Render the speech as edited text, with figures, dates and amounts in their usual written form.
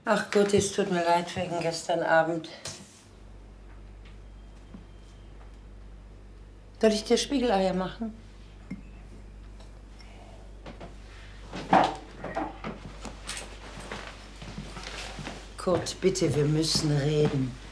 Ach Gott, es tut mir leid wegen gestern Abend. Soll ich dir Spiegeleier machen? Kurt, bitte, wir müssen reden.